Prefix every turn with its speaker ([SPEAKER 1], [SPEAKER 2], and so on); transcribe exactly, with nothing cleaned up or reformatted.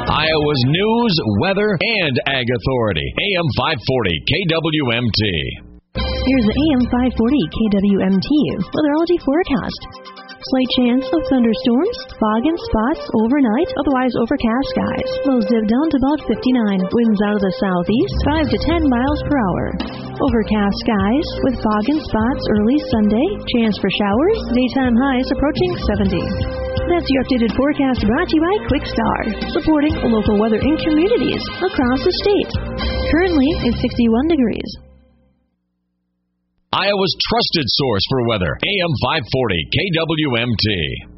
[SPEAKER 1] Iowa's news, weather, and ag authority. A M five forty K W M T.
[SPEAKER 2] Here's the A M five forty K W M T weatherology forecast. Slight chance of thunderstorms, fog and spots overnight, otherwise overcast skies. Lows dip down to about fifty-nine. Winds out of the southeast, five to ten miles per hour. Overcast skies with fog and spots early Sunday. Chance for showers. Daytime highs approaching seventy. That's your updated forecast brought to you by QuickStar, supporting local weather in communities across the state. Currently, it's sixty-one degrees.
[SPEAKER 1] Iowa's trusted source for weather. A M five forty K W M T.